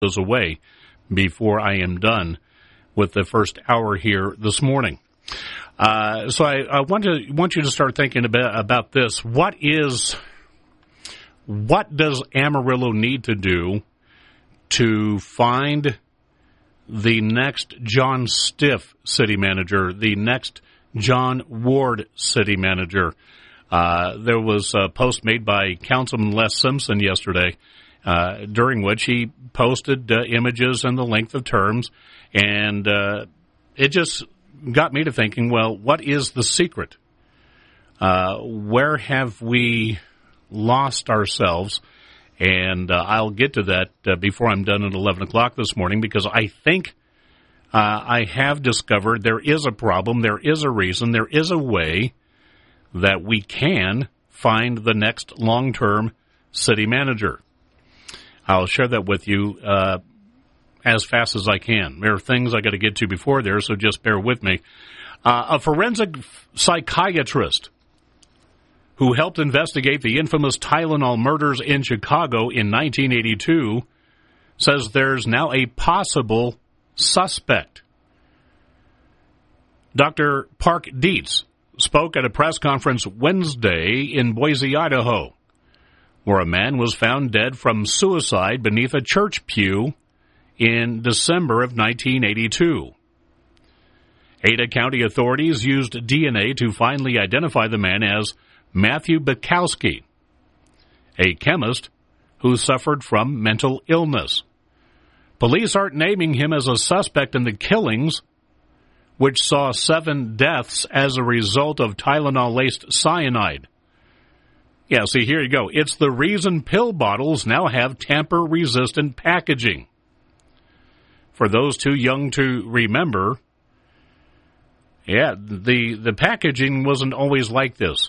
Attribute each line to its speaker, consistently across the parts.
Speaker 1: those away before I am done with the first hour here this morning. So I want you to start thinking about this. What does Amarillo need to do to find the next John Stiff city manager, the next John Ward city manager? There was a post made by Councilman Les Simpson yesterday, during which he posted images and the length of terms, and it just got me to thinking, well, what is the secret? Where have we lost ourselves? And I'll get to that before I'm done at 11 o'clock this morning, because I think I have discovered there is a problem, there is a reason, there is a way that we can find the next long-term city manager. I'll share that with you as fast as I can. There are things I got to get to before there, so just bear with me. A forensic psychiatrist who helped investigate the infamous Tylenol murders in Chicago in 1982 says there's now a possible suspect. Dr. Park Dietz spoke at a press conference Wednesday in Boise, Idaho, where a man was found dead from suicide beneath a church pew in December of 1982. Ada County authorities used DNA to finally identify the man as Matthew Bukowski, a chemist who suffered from mental illness. Police aren't naming him as a suspect in the killings, which saw 7 deaths as a result of Tylenol-laced cyanide. Yeah, see, here you go. It's the reason pill bottles now have tamper-resistant packaging. For those too young to remember, yeah, the packaging wasn't always like this.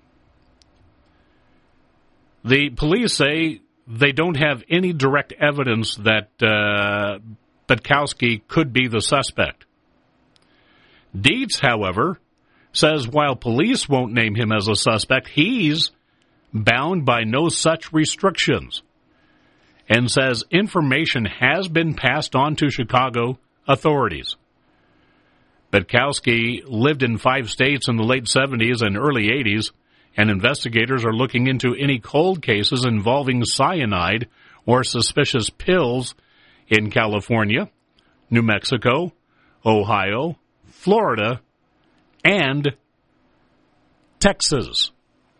Speaker 1: The police say they don't have any direct evidence that Bukowski could be the suspect. Dietz, however, says while police won't name him as a suspect, he's bound by no such restrictions, and says information has been passed on to Chicago authorities. Bukowski lived in 5 states in the late 70s and early 80s, and investigators are looking into any cold cases involving cyanide or suspicious pills in California, New Mexico, Ohio, Florida, and Texas.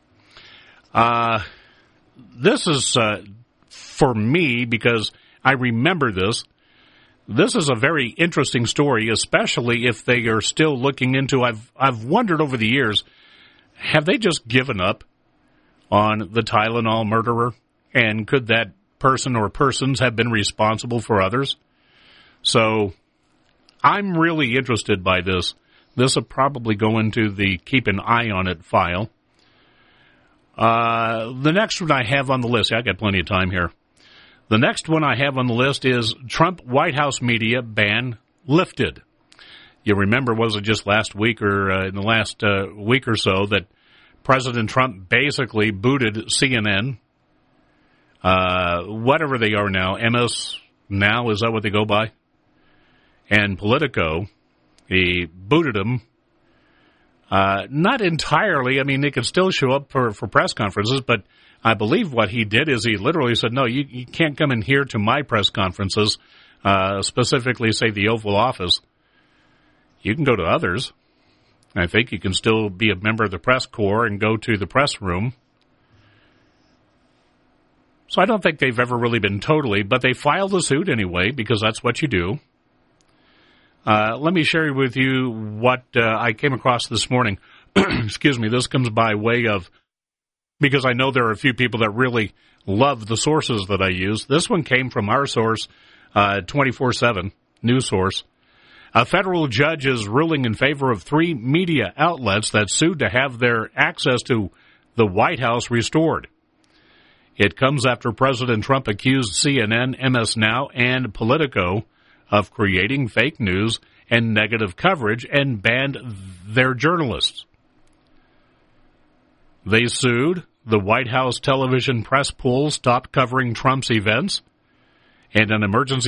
Speaker 1: This is, for me, because I remember this is a very interesting story, especially if they are still looking into, I've wondered over the years, have they just given up on the Tylenol murderer? And could that person or persons have been responsible for others? So I'm really interested by this. This will probably go into the keep an eye on it file. The next one I have on the list, I got plenty of time here. The next one I have on the list is Trump White House media ban lifted. You remember, was it just last week or in the last week or so that President Trump basically booted CNN, whatever they are now, MS Now, is that what they go by? And Politico, he booted them. Not entirely. I mean, they could still show up for press conferences, but I believe what he did is he literally said, no, you can't come in here to my press conferences, specifically, say, the Oval Office. You can go to others. I think you can still be a member of the press corps and go to the press room. So I don't think they've ever really been totally, but they filed a suit anyway, because that's what you do. Let me share with you what I came across this morning. Excuse me, this comes by way of, because I know there are a few people that really love the sources that I use. This one came from our source, 24/7, news source. A federal judge is ruling in favor of 3 media outlets that sued to have their access to the White House restored. It comes after President Trump accused CNN, MS Now, and Politico of creating fake news and negative coverage and banned their journalists. They sued. The White House television press pool stopped covering Trump's events, and an emergency